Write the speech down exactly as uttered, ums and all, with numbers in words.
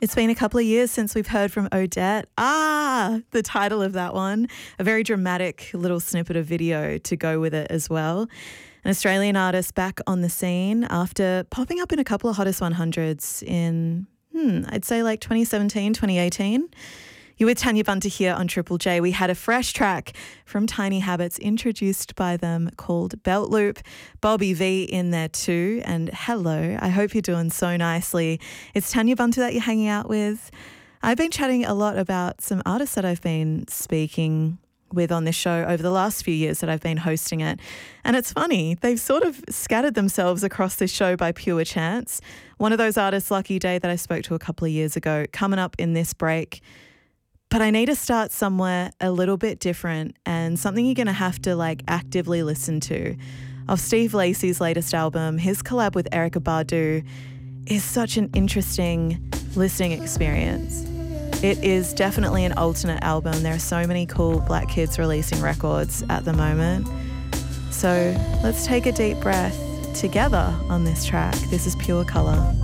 It's been a couple of years since we've heard from Odette. Ah, the title of that one. A very dramatic little snippet of video to go with it as well. An Australian artist back on the scene after popping up in a couple of Hottest one hundreds in, hmm, I'd say like twenty seventeen, twenty eighteen. You're with Tanya Bunter here on Triple J. We had a fresh track from Tiny Habits introduced by them called Belt Loop. Bobby V in there too. And hello, I hope you're doing so nicely. It's Tanya Bunter that you're hanging out with. I've been chatting a lot about some artists that I've been speaking with on this show over the last few years that I've been hosting it. And it's funny, they've sort of scattered themselves across this show by pure chance. One of those artists, Lucky Day, that I spoke to a couple of years ago, coming up in this break. But I need to start somewhere a little bit different and something you're going to have to like actively listen to. Of Steve Lacy's latest album, his collab with Erykah Badu is such an interesting listening experience. It is definitely an alternate album. There are so many cool black kids releasing records at the moment. So let's take a deep breath together on this track. This is Pure Colour.